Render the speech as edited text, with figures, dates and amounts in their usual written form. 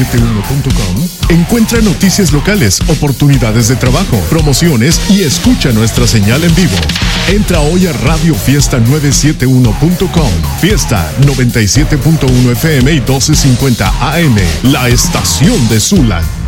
971.com, encuentra noticias locales, oportunidades de trabajo, promociones y escucha nuestra señal en vivo. Entra hoy a radiofiesta971.com. Fiesta 97.1 FM y 1250 AM, la estación de Sula.